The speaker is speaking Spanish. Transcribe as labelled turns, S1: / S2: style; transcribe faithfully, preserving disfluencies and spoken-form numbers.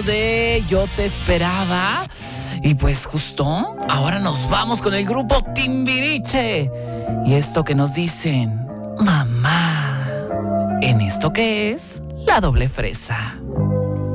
S1: momento de Yo Te Esperaba. Y pues justo ahora nos vamos con el grupo Timbiriche. Y esto que nos dicen, mamá, en esto que es la doble fresa.